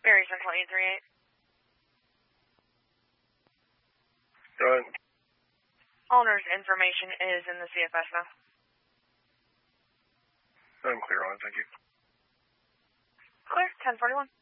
Gary Central 838. Go ahead. Owner's information is in the CFS now. I'm clear on it, thank you. Clear, 1041.